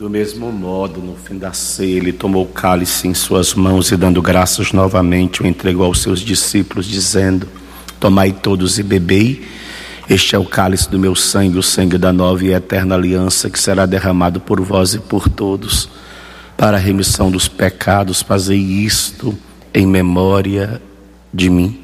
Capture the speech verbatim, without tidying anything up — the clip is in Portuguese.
Do mesmo modo, no fim da ceia, ele tomou o cálice em suas mãos e, dando graças novamente, o entregou aos seus discípulos, dizendo: tomai todos e bebei, este é o cálice do meu sangue, o sangue da nova e eterna aliança, que será derramado por vós e por todos, para a remissão dos pecados. Fazei isto em memória de mim.